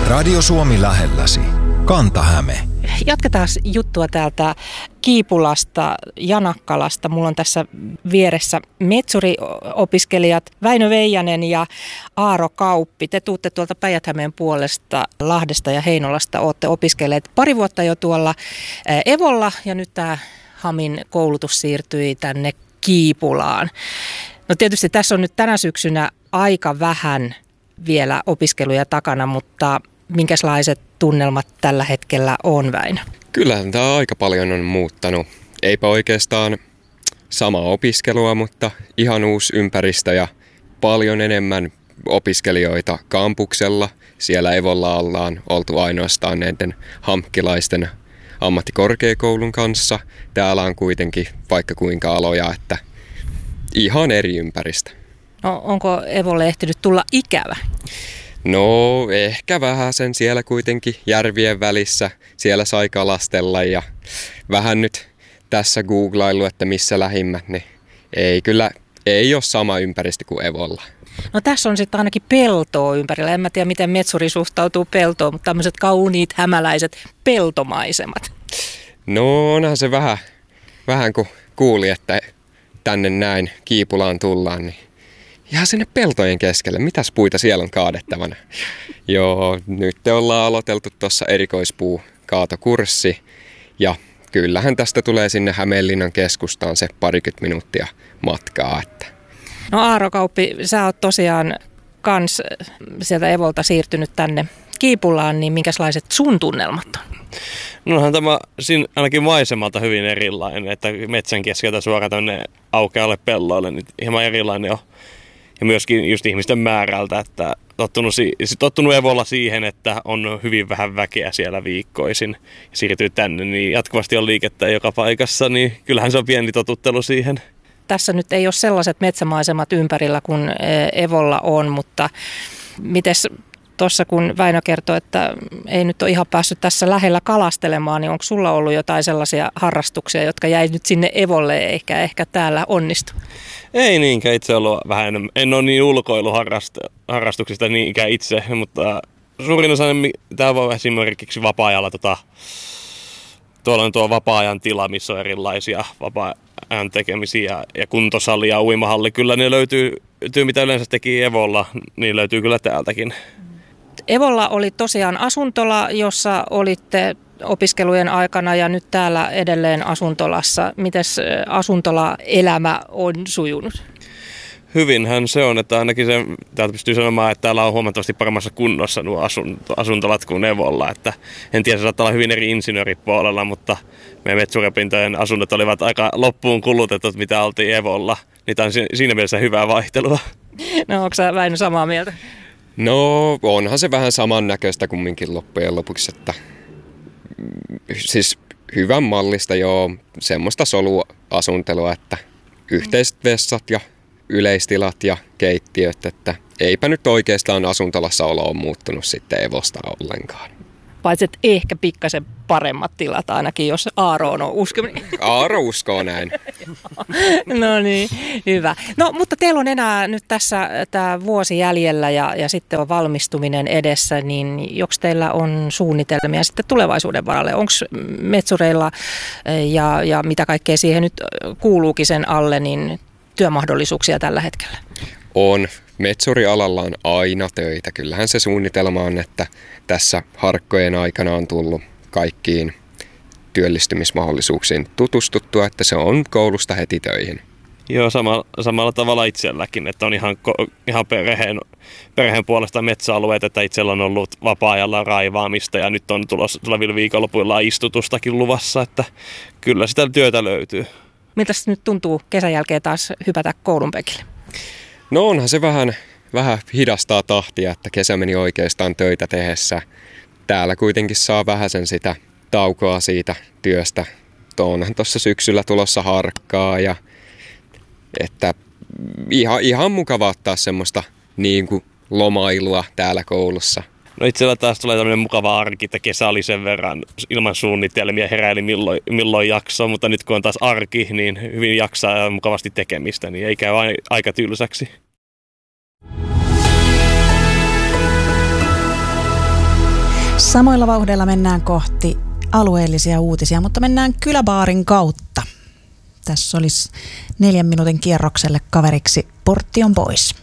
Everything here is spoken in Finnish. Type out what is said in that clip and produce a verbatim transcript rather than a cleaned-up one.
Radio Suomi lähelläsi. Kanta-Häme. Jatketaan juttua täältä Kiipulasta, Janakkalasta. Mulla on tässä vieressä metsuriopiskelijat Väinö Veijanen ja Aaro Kauppi. Te tuutte tuolta Päijät-Hämeen puolesta, Lahdesta ja Heinolasta. Olette opiskelleet pari vuotta jo tuolla Evolla ja nyt tämä Hamin koulutus siirtyi tänne Kiipulaan. No tietysti tässä on nyt tänä syksynä aika vähän vielä opiskeluja takana, mutta minkälaiset tunnelmat tällä hetkellä on, Väinö? Kyllähän tämä aika paljon on muuttanut. Eipä oikeastaan sama opiskelua, mutta ihan uusi ympäristö ja paljon enemmän opiskelijoita kampuksella. Siellä Evolla ollaan oltu ainoastaan näiden hampkilaisten ammattikorkeakoulun kanssa. Täällä on kuitenkin vaikka kuinka aloja, että ihan eri ympäristö. No, onko Evolle ehtinyt tulla ikävä? No ehkä vähän sen siellä kuitenkin järvien välissä. Siellä sai kalastella ja vähän nyt tässä googlailu, että missä lähimmät, niin ei kyllä ei ole sama ympäristö kuin Evolla. No tässä on sitten ainakin peltoa ympärillä. En mä tiedä, miten metsuri suhtautuu peltoon, mutta tämmöiset kauniit hämäläiset peltomaisemat. No onhan se vähän, vähän kun kuuli, että tänne näin Kiipulaan tullaan, niin ihan sinne peltojen keskelle. Mitäs puita siellä on kaadettavana? Joo, nyt te ollaan aloiteltu tuossa erikoispuukaatokurssi. Ja kyllähän tästä tulee sinne Hämeenlinnan keskustaan se parikymmentä minuuttia matkaa. Että. No Aaro Kauppi, sä oot tosiaan kans sieltä Evolta siirtynyt tänne Kiipulaan, niin minkälaiset sun tunnelmat on? No onhan tämä siinä ainakin maisemalta hyvin erilainen, että metsän keskeltä suoraan tänne aukealle pelloille, niin hieman erilainen on. Ja myöskin just ihmisten määrältä, että tottunut, tottunut Evolla siihen, että on hyvin vähän väkeä siellä viikkoisin ja siirtyy tänne, niin jatkuvasti on liikettä joka paikassa, niin kyllähän se on pieni totuttelu siihen. Tässä nyt ei ole sellaiset metsämaisemat ympärillä kuin Evolla on, mutta mites tuossa kun Väinö kertoi, että ei nyt ole ihan päässyt tässä lähellä kalastelemaan, niin onko sulla ollut jotain sellaisia harrastuksia, jotka jäi nyt sinne Evolle eikä ehkä täällä onnistu? Ei niinkään itse ollut vähän enemmän. En ole niin ulkoiluharrastuksista niinkään itse, mutta suurin osa täällä on esimerkiksi vapaa-ajalla tota, tuolla on tuo vapaa-ajan tila, missä on erilaisia vapaa-ajan tekemisiä ja kuntosali ja uimahalli. Kyllä ne löytyy, mitä yleensä teki Evolla, niin löytyy kyllä täältäkin. Evolla oli tosiaan asuntola, jossa olitte opiskelujen aikana ja nyt täällä edelleen asuntolassa. Mites asuntolaelämä on sujunut? Hyvinhän se on, että ainakin se, täältä pystyy sanomaan, että täällä on huomattavasti paremmassa kunnossa nuo asuntolat kuin Evolla. Että en tiedä, se saattaa olla hyvin eri insinööripuolella, mutta meidän metsuropintojen asunnot olivat aika loppuun kulutetut, mitä oltiin Evolla. Niitä on siinä mielessä hyvää vaihtelua. No onko sä Väinö samaa mieltä? No onhan se vähän samannäköistä kumminkin loppujen lopuksi, että siis hyvän mallista joo, semmoista soluasuntelua, että yhteiset vessat ja yleistilat ja keittiöt, että eipä nyt oikeastaan asuntolassa olo on muuttunut sitten Evosta ollenkaan. Paitsi että ehkä pikkasen paremmat tilat ainakin, jos Aaro on uskominen. Aaro uskoo näin. No niin, hyvä. No mutta teillä on enää nyt tässä tämä vuosi jäljellä ja, ja sitten on valmistuminen edessä, niin joks teillä on suunnitelmia sitten tulevaisuuden varalle? Onko metsureilla ja, ja mitä kaikkea siihen nyt kuuluukin sen alle, niin työmahdollisuuksia tällä hetkellä? On. Metsurialalla on aina töitä. Kyllähän se suunnitelma on, että tässä harkkojen aikana on tullut kaikkiin työllistymismahdollisuuksiin tutustuttua, että se on koulusta heti töihin. Joo, sama, samalla tavalla itselläkin, että on ihan, ihan perheen, perheen puolesta metsäalueet, että itsellä on ollut vapaa-ajalla raivaamista ja nyt on tulossa tulevilla viikonlopuilla istutustakin luvassa, että kyllä sitä työtä löytyy. Miltä nyt tuntuu kesän jälkeen taas hypätä koulun penkille? No onhan se vähän, vähän hidastaa tahtia, että kesä meni oikeastaan töitä tehdessä. Täällä kuitenkin saa vähäsen sitä taukoa siitä työstä. Onhan tuossa syksyllä tulossa harkkaa ja että ihan, ihan mukava ottaa semmoista niin kuin lomailua täällä koulussa. No itsellä taas tulee tämmöinen mukava arki, että kesä oli sen verran ilman suunnitelmia, heräili milloin, milloin jaksaa, mutta nyt kun on taas arki, niin hyvin jaksaa ja mukavasti tekemistä, niin ei käy aika tylsäksi. Samoilla vauhdeilla mennään kohti alueellisia uutisia, mutta mennään kyläbaarin kautta. Tässä olisi neljän minuutin kierrokselle kaveriksi Portti on pois.